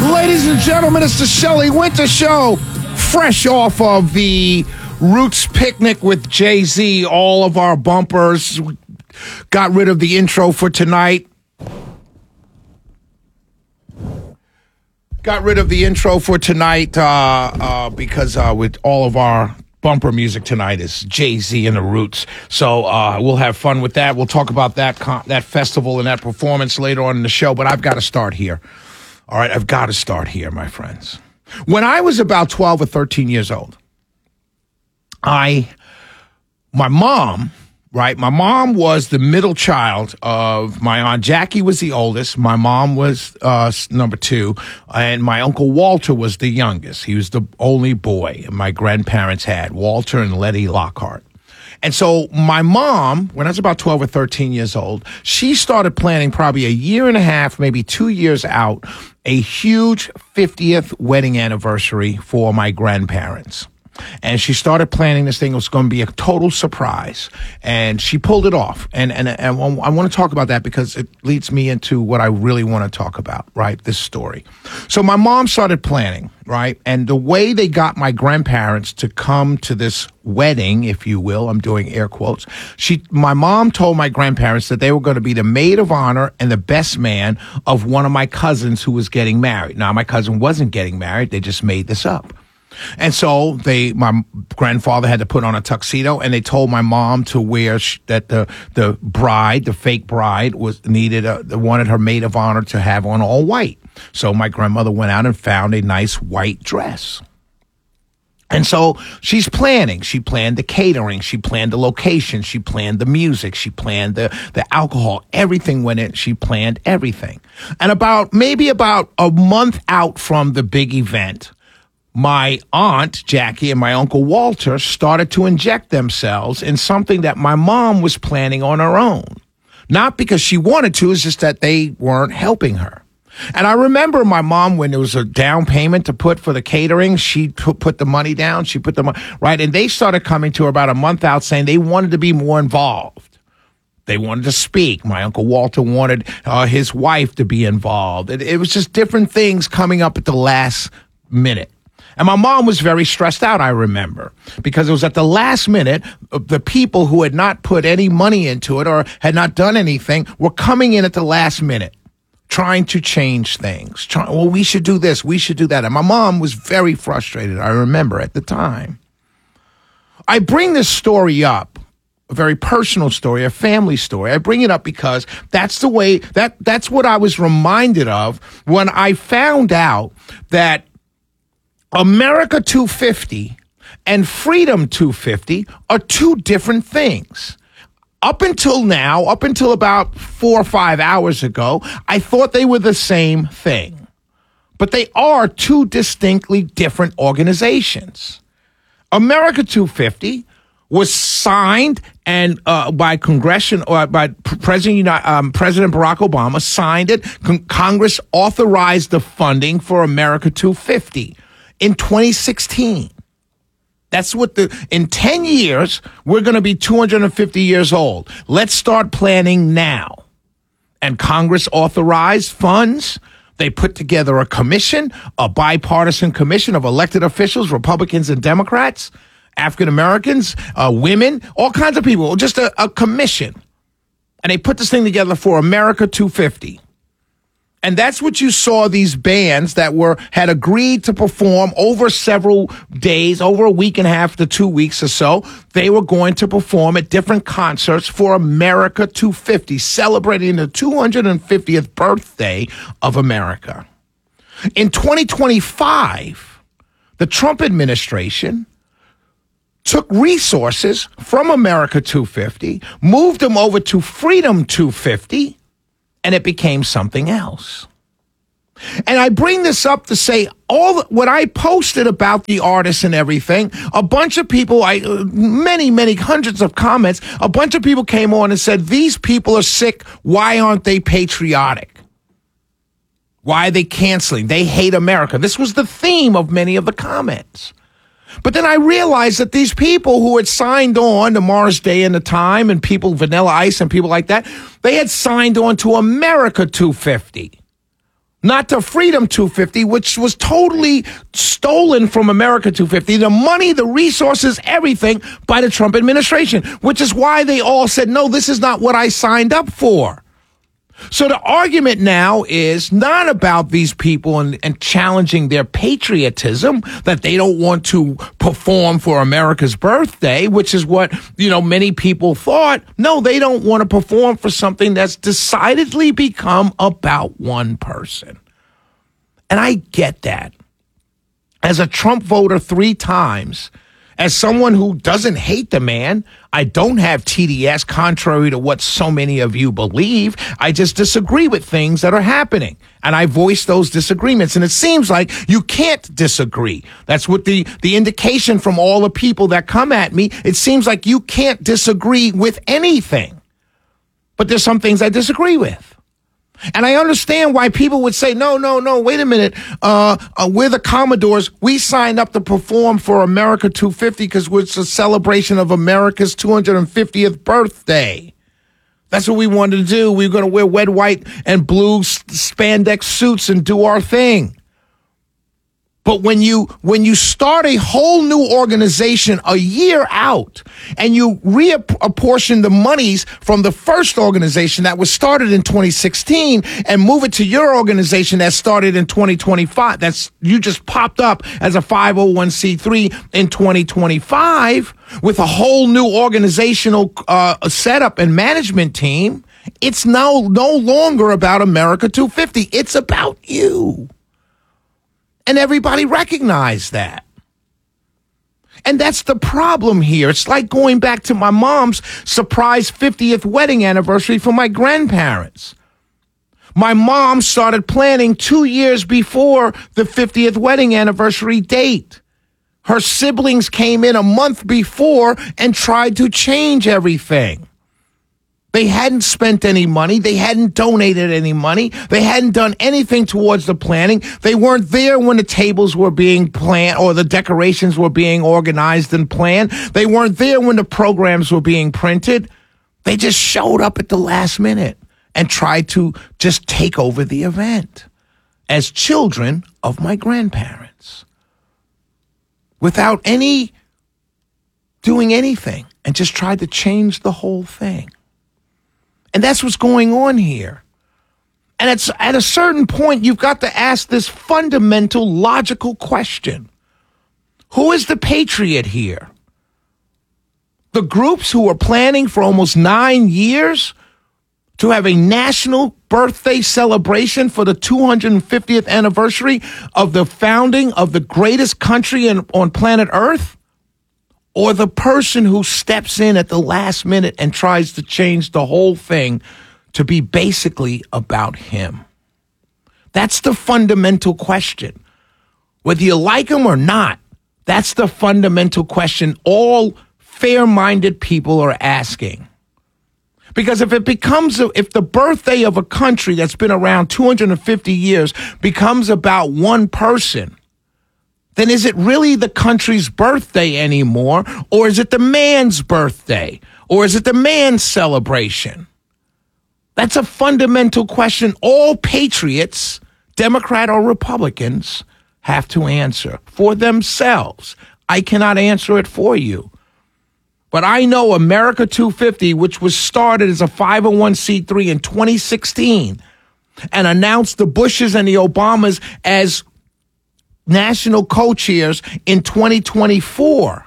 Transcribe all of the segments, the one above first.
Ladies and gentlemen, it's the Shelley Winter Show. Fresh off of the Roots Picnic with Jay-Z, all of our bumpers. Got rid of the intro for tonight. Because with all of our bumper music tonight is Jay-Z and the Roots. So we'll have fun with that. We'll talk about that festival and that performance later on in the show, but I've got to start here. All right, I've got to start here, my friends. When I was about 12 or 13 years old, my mom was the middle child of my Aunt Jackie was the oldest. My mom was number two, and my Uncle Walter was the youngest. He was the only boy my grandparents had, Walter and Letty Lockhart. And so my mom, when I was about 12 or 13 years old, she started planning probably a year and a half, maybe 2 years out, a huge 50th wedding anniversary for my grandparents. And she started planning this thing. It was going to be a total surprise. And she pulled it off. And I want to talk about that because it leads me into what I really want to talk about, right? This story. So my mom started planning, right? And the way they got my grandparents to come to this wedding, if you will, I'm doing air quotes. My mom told my grandparents that they were going to be the maid of honor and the best man of one of my cousins who was getting married. Now, my cousin wasn't getting married. They just made this up. And so my grandfather had to put on a tuxedo, and they told my mom to wear that the bride, the fake bride, wanted her maid of honor to have on all white. So my grandmother went out and found a nice white dress. And so she's planning. She planned the catering. She planned the location. She planned the music. She planned the alcohol. Everything went in. She planned everything. And maybe about a month out from the big event, my Aunt Jackie and my Uncle Walter started to inject themselves in something that my mom was planning on her own. Not because she wanted to, it's just that they weren't helping her. And I remember my mom, when there was a down payment to put for the catering, she put the money down. She put the money, right? And they started coming to her about a month out saying they wanted to be more involved. They wanted to speak. My Uncle Walter wanted his wife to be involved. It was just different things coming up at the last minute. And my mom was very stressed out, I remember, because it was at the last minute, the people who had not put any money into it or had not done anything were coming in at the last minute, trying to change things. We should do this, we should do that. And my mom was very frustrated, I remember, at the time. I bring this story up, a very personal story, a family story. I bring it up because that's the way, that's what I was reminded of when I found out that America 250 and Freedom 250 are two different things. Up until about 4 or 5 hours ago, I thought they were the same thing. But they are two distinctly different organizations. America 250 was signed and by President Barack Obama signed it. Congress authorized the funding for America 250. In 2016. That's in 10 years, we're going to be 250 years old. Let's start planning now. And Congress authorized funds. They put together a commission, a bipartisan commission of elected officials, Republicans and Democrats, African Americans, women, all kinds of people, just a commission. And they put this thing together for America 250. And that's what you saw, these bands that had agreed to perform over several days, over a week and a half to 2 weeks or so. They were going to perform at different concerts for America 250, celebrating the 250th birthday of America. In 2025, the Trump administration took resources from America 250, moved them over to Freedom 250, and it became something else. And I bring this up to say what I posted about the artists and everything, a bunch of people, many hundreds of comments, a bunch of people came on and said, these people are sick. Why aren't they patriotic? Why are they canceling? They hate America. This was the theme of many of the comments. But then I realized that these people who had signed on to Morris Day and the Time and people, Vanilla Ice and people like that, they had signed on to America 250, not to Freedom 250, which was totally stolen from America 250. The money, the resources, everything by the Trump administration, which is why they all said, no, this is not what I signed up for. So the argument now is not about these people and challenging their patriotism, that they don't want to perform for America's birthday, which is what, many people thought. No, they don't want to perform for something that's decidedly become about one person. And I get that. As a Trump voter 3 times, as someone who doesn't hate the man, I don't have TDS, contrary to what so many of you believe. I just disagree with things that are happening, and I voice those disagreements. And it seems like you can't disagree. That's what the indication from all the people that come at me. It seems like you can't disagree with anything. But there's some things I disagree with. And I understand why people would say, no, wait a minute. We're the Commodores. We signed up to perform for America 250 because it's a celebration of America's 250th birthday. That's what we wanted to do. We were going to wear red, white, and blue spandex suits and do our thing. But when you start a whole new organization a year out and you reapportion the monies from the first organization that was started in 2016 and move it to your organization that started in 2025, you just popped up as a 501c3 in 2025 with a whole new organizational setup and management team, it's now no longer about America 250. It's about you. And everybody recognized that. And that's the problem here. It's like going back to my mom's surprise 50th wedding anniversary for my grandparents. My mom started planning 2 years before the 50th wedding anniversary date. Her siblings came in a month before and tried to change everything. They hadn't spent any money. They hadn't donated any money. They hadn't done anything towards the planning. They weren't there when the tables were being planned or the decorations were being organized and planned. They weren't there when the programs were being printed. They just showed up at the last minute and tried to just take over the event as children of my grandparents without doing anything, and just tried to change the whole thing. And that's what's going on here. And it's at a certain point, you've got to ask this fundamental, logical question. Who is the patriot here? The groups who are planning for almost 9 years to have a national birthday celebration for the 250th anniversary of the founding of the greatest country on planet Earth? Or the person who steps in at the last minute and tries to change the whole thing to be basically about him? That's the fundamental question. Whether you like him or not, that's the fundamental question all fair-minded people are asking. Because if the birthday of a country that's been around 250 years becomes about one person, then is it really the country's birthday anymore? Or is it the man's birthday? Or is it the man's celebration? That's a fundamental question all patriots, Democrat or Republicans, have to answer for themselves. I cannot answer it for you. But I know America 250, which was started as a 501c3 in 2016 and announced the Bushes and the Obamas as national co-chairs in 2024.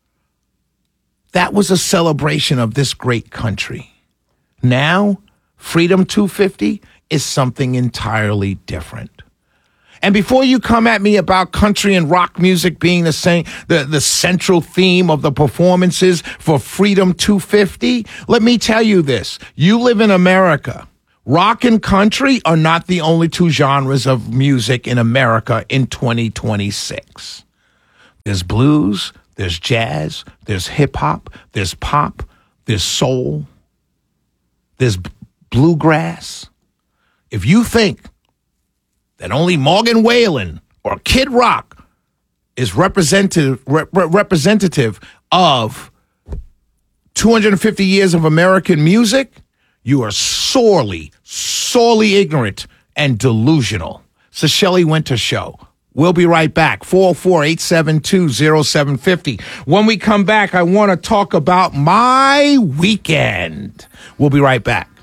That was a celebration of this great country. Now, Freedom 250 is something entirely different. And before you come at me about country and rock music being the central theme of the performances for Freedom 250, let me tell you this. You live in America. Rock and country are not the only two genres of music in America in 2026. There's blues, there's jazz, there's hip-hop, there's pop, there's soul, there's bluegrass. If you think that only Morgan Wallen or Kid Rock is representative of 250 years of American music, you are sorely ignorant and delusional. It's the Shelley Winter Show. We'll be right back. 404-872-0750. When we come back, I want to talk about my weekend. We'll be right back.